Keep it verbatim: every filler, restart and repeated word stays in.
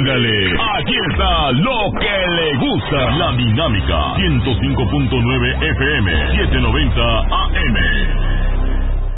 Ándale, aquí está lo que le gusta. La Dinámica ciento cinco punto nueve F M, setecientos noventa A M.